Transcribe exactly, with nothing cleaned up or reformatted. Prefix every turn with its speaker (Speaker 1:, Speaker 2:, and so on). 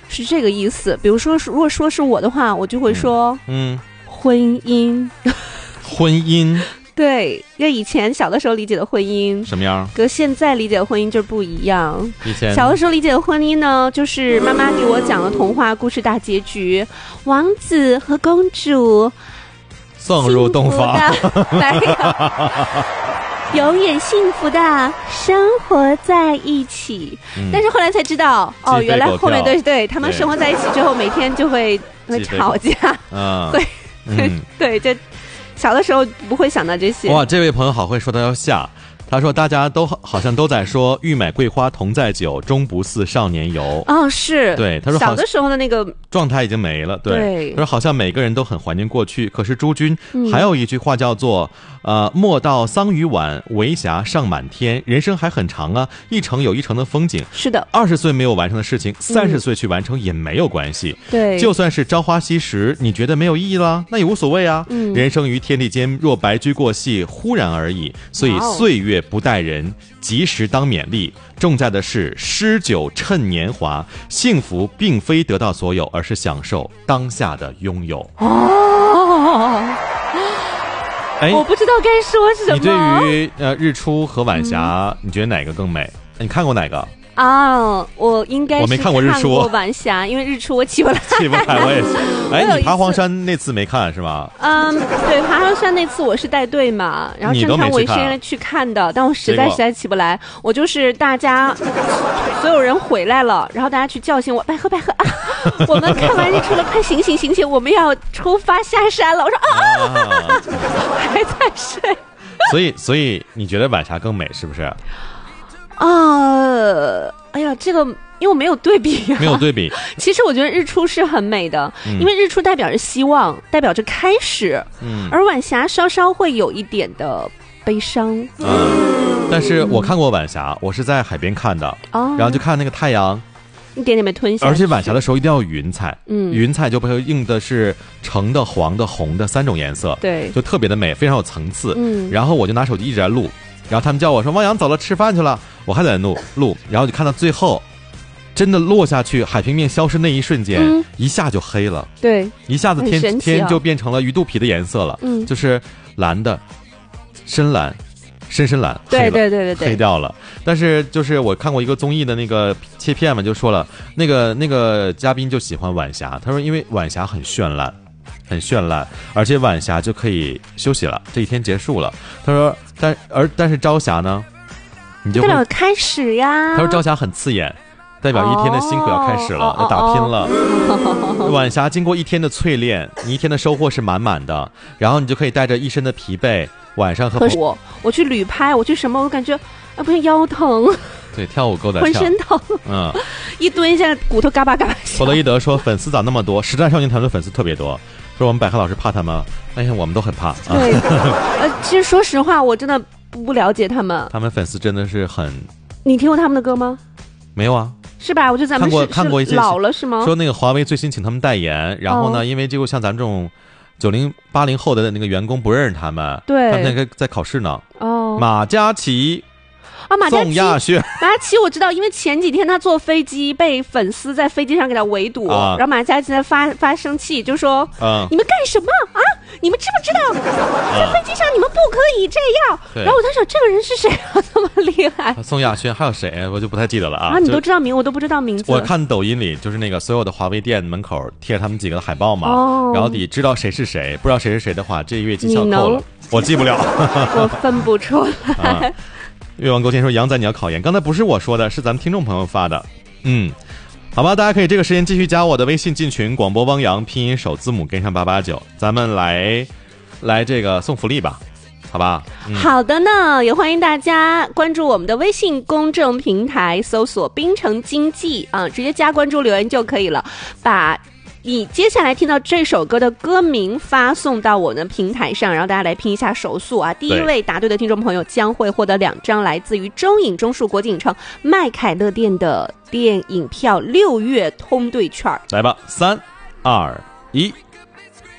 Speaker 1: 是这个意思。比如说如果说是我的话，我就会说嗯，婚姻
Speaker 2: 婚姻
Speaker 1: 对，因为以前小的时候理解的婚姻
Speaker 2: 什么样，
Speaker 1: 跟现在理解的婚姻就不一样。
Speaker 2: 以前
Speaker 1: 小的时候理解的婚姻呢，就是妈妈给我讲了童话故事大结局，王子和公主
Speaker 2: 送入洞房，
Speaker 1: 永远幸福的生活在一起。嗯、但是后来才知道，哦，原来后面对对，他们生活在一起之后，每天就会会吵架，嗯、会、嗯、对，就小的时候不会想到这些。
Speaker 2: 哇，这位朋友好会说，他要下。他说大家都好像都在说欲买桂花同载酒，终不似少年游。
Speaker 1: 哦，是，
Speaker 2: 对，他说
Speaker 1: 小的时候的那个
Speaker 2: 状态已经没了。 对, 对，他说好像每个人都很怀念过去，可是诸君、嗯、还有一句话叫做呃，莫道桑榆晚，微霞尚满天。人生还很长啊，一程有一程的风景。
Speaker 1: 是的，
Speaker 2: 二十岁没有完成的事情，三十岁去完成也没有关系。
Speaker 1: 对、嗯，
Speaker 2: 就算是朝花夕拾，你觉得没有意义了，那也无所谓啊。嗯，人生于天地间，若白驹过隙，忽然而已。所以岁月不待人，及时当勉励，重在的是诗酒趁年华。幸福并非得到所有，而是享受当下的拥有。
Speaker 1: 哦，哎，我不知道该说什么。
Speaker 2: 你对于呃日出和晚霞、嗯，你觉得哪个更美？你看过哪个？
Speaker 1: 啊，我应该是
Speaker 2: 我没看过日出、
Speaker 1: 看过晚霞，因为日出我起不来，
Speaker 2: 起不来，我也是。哎，你爬黄山那次没看是吗？
Speaker 1: 嗯，对，爬黄山那次我是带队嘛，然后正常我是应该去看的，但我实在实在起不来，我就是大家所有人回来了，然后大家去叫醒我，百合百合啊，我们看完日出了，快醒醒醒醒，我们要出发下山了。我说啊，啊还在睡。
Speaker 2: 所以，所以你觉得晚霞更美是不是？
Speaker 1: 啊，哎呀，这个因为我没有对比、啊，
Speaker 2: 没有对比。
Speaker 1: 其实我觉得日出是很美的，嗯、因为日出代表着希望，代表着开始。嗯，而晚霞稍稍会有一点的悲伤。
Speaker 2: 嗯，但是我看过晚霞，我是在海边看的，哦、然后就看那个太阳。
Speaker 1: 一点点被吞下，
Speaker 2: 而且晚霞的时候一定要有云彩，嗯，云彩就会映的是橙的、黄的、红的三种颜色，
Speaker 1: 对，
Speaker 2: 就特别的美，非常有层次。
Speaker 1: 嗯，
Speaker 2: 然后我就拿手机一直在录，然后他们叫我说：“汪洋走了，吃饭去了。”我还在录录，然后就看到最后，真的落下去，海平面消失那一瞬间，嗯、一下就黑了，
Speaker 1: 对，
Speaker 2: 一下子天、啊、天就变成了鱼肚皮的颜色了，嗯，就是蓝的，深蓝。深深蓝，
Speaker 1: 对对对对对，
Speaker 2: 黑掉了。但是就是我看过一个综艺的那个切片嘛，就说了那个那个嘉宾就喜欢晚霞，他说因为晚霞很绚烂，很绚烂，而且晚霞就可以休息了，这一天结束了。他说，但而但是朝霞呢，你就
Speaker 1: 代表开始呀。
Speaker 2: 他说朝霞很刺眼。代表一天的辛苦要开始了，要、哦、打拼了。哦、晚霞经过一天的淬炼，你一天的收获是满满的，然后你就可以带着一身的疲惫，晚上和
Speaker 1: 我我去旅拍，我去什么，我感觉啊，不是腰疼，
Speaker 2: 对，跳舞够得
Speaker 1: 浑身疼，嗯，一蹲下骨头嘎巴嘎巴响。
Speaker 2: 弗洛伊德说粉丝咋那么多？实战少年团的粉丝特别多，说我们百合老师怕他们，哎呀，我们都很怕。
Speaker 1: 对，呃，其实说实话，我真的不了解他们，
Speaker 2: 他们粉丝真的是很。
Speaker 1: 你听过他们的歌吗？
Speaker 2: 没有啊。
Speaker 1: 是吧？我觉得咱们是
Speaker 2: 看过看过一些
Speaker 1: 老了是吗？
Speaker 2: 说那个华为最新请他们代言，然后呢，哦、因为就像咱们这种九零八零后的那个员工不认识他们，
Speaker 1: 对，
Speaker 2: 他们在在考试呢。
Speaker 1: 哦，
Speaker 2: 马嘉祺。
Speaker 1: 啊，马嘉
Speaker 2: 祺，马
Speaker 1: 嘉祺我知道，因为前几天他坐飞机被粉丝在飞机上给他围堵，啊、然后马嘉祺在发发生气，就说：“啊、你们干什么啊？你们知不知道，在飞机上你们不可以这样？”然后我在想，这个人是谁啊？这么厉害？
Speaker 2: 宋亚轩还有谁？我就不太记得了啊。
Speaker 1: 啊，你都知道名，我都不知道名字。
Speaker 2: 我看抖音里就是那个所有的华为店门口贴他们几个的海报嘛，哦、然后你知道谁是谁，不知道谁是谁的话，这一月绩效扣了，我记不了，
Speaker 1: 我分不出来。啊
Speaker 2: 越王勾践说：“杨仔，你要考研。”刚才不是我说的，是咱们听众朋友发的。嗯，好吧，大家可以这个时间继续加我的微信进群，广播汪洋拼音首字母跟上八八九，咱们来来这个送福利吧，好吧、
Speaker 1: 嗯？好的呢，也欢迎大家关注我们的微信公众平台，搜索“滨城经济”啊，直接加关注留言就可以了，把。你接下来听到这首歌的歌名发送到我的平台上，然后大家来拼一下手速啊！第一位答对的听众朋友将会获得两张来自于中影中数国际影城麦凯乐店的电影票六月通兑券。
Speaker 2: 来吧，三二一。